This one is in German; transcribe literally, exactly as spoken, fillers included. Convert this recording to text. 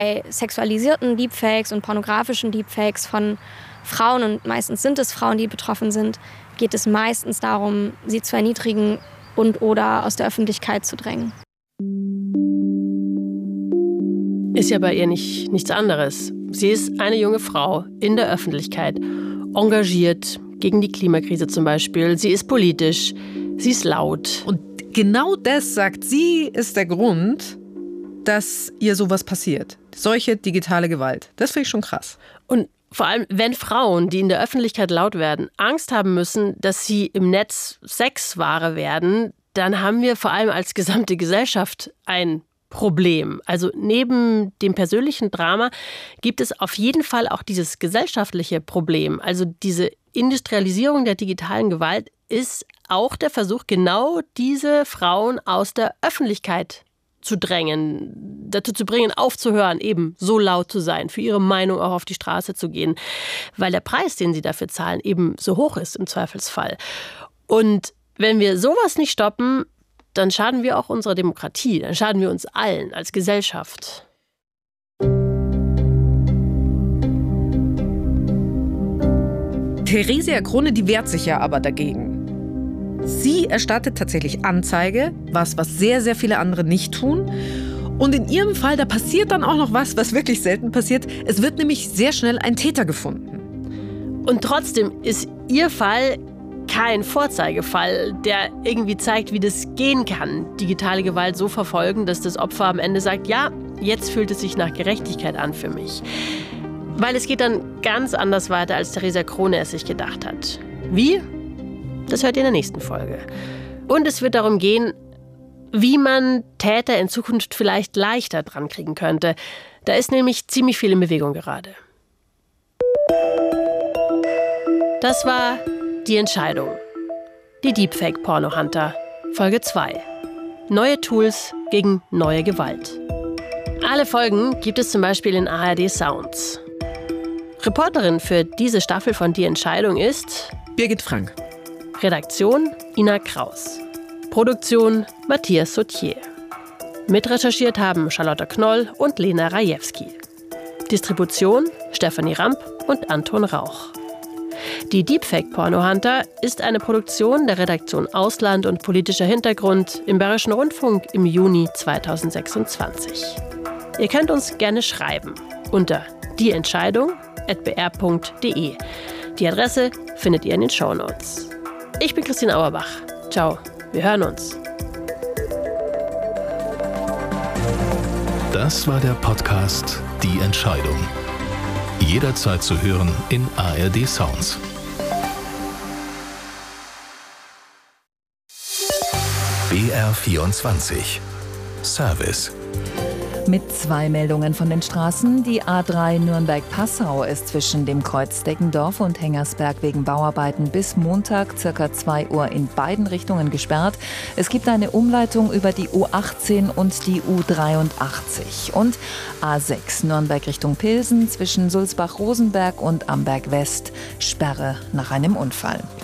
Bei sexualisierten Deepfakes und pornografischen Deepfakes von Frauen, und meistens sind es Frauen, die betroffen sind, geht es meistens darum, sie zu erniedrigen und oder aus der Öffentlichkeit zu drängen. Ist ja bei ihr nicht, nichts anderes. Sie ist eine junge Frau in der Öffentlichkeit, engagiert gegen die Klimakrise zum Beispiel. Sie ist politisch, sie ist laut. Und genau das, sagt sie, ist der Grund, dass ihr sowas passiert. Solche digitale Gewalt. Das finde ich schon krass. Und vor allem, wenn Frauen, die in der Öffentlichkeit laut werden, Angst haben müssen, dass sie im Netz Sexware werden, dann haben wir vor allem als gesamte Gesellschaft ein Problem. Also neben dem persönlichen Drama gibt es auf jeden Fall auch dieses gesellschaftliche Problem. Also diese Industrialisierung der digitalen Gewalt ist auch der Versuch, genau diese Frauen aus der Öffentlichkeit zu drängen, dazu zu bringen, aufzuhören, eben so laut zu sein, für ihre Meinung auch auf die Straße zu gehen, weil der Preis, den sie dafür zahlen, eben so hoch ist im Zweifelsfall. Und wenn wir sowas nicht stoppen, dann schaden wir auch unserer Demokratie, dann schaden wir uns allen als Gesellschaft. Theresia Krone, die wehrt sich ja aber dagegen. Sie erstattet tatsächlich Anzeige, was, was sehr, sehr viele andere nicht tun. Und in ihrem Fall, da passiert dann auch noch was, was wirklich selten passiert. Es wird nämlich sehr schnell ein Täter gefunden. Und trotzdem ist ihr Fall kein Vorzeigefall, der irgendwie zeigt, wie das gehen kann, digitale Gewalt so verfolgen, dass das Opfer am Ende sagt, ja, jetzt fühlt es sich nach Gerechtigkeit an für mich. Weil es geht dann ganz anders weiter, als Theresia Krone es sich gedacht hat. Wie? Das hört ihr in der nächsten Folge. Und es wird darum gehen, wie man Täter in Zukunft vielleicht leichter dran kriegen könnte. Da ist nämlich ziemlich viel in Bewegung gerade. Das war Die Entscheidung. Die Deepfake-Porno-Hunter. Folge zwei. Neue Tools gegen neue Gewalt. Alle Folgen gibt es zum Beispiel in A R D Sounds. Reporterin für diese Staffel von Die Entscheidung ist Birgit Frank. Redaktion Ina Kraus. Produktion Matthias Sautier. Mitrecherchiert haben Charlotte Knoll und Lena Rajewski. Distribution Stefanie Ramp und Anton Rauch. Die Deepfake-Porno-Hunter ist eine Produktion der Redaktion Ausland und politischer Hintergrund im Bayerischen Rundfunk im Juni zweitausendsechsundzwanzig. Ihr könnt uns gerne schreiben unter dieentscheidung at b r punkt d e. Die Adresse findet ihr in den Shownotes. Ich bin Christine Auerbach. Ciao, wir hören uns. Das war der Podcast Die Entscheidung. Jederzeit zu hören in A R D Sounds. B R vierundzwanzig Service. Mit zwei Meldungen von den Straßen. Die A drei Nürnberg-Passau ist zwischen dem Kreuz Deggendorf und Hengersberg wegen Bauarbeiten bis Montag ca. zwei Uhr in beiden Richtungen gesperrt. Es gibt eine Umleitung über die U achtzehn und die U dreiundachtzig. Und A sechs Nürnberg Richtung Pilsen zwischen Sulzbach-Rosenberg und Amberg West. Sperre nach einem Unfall.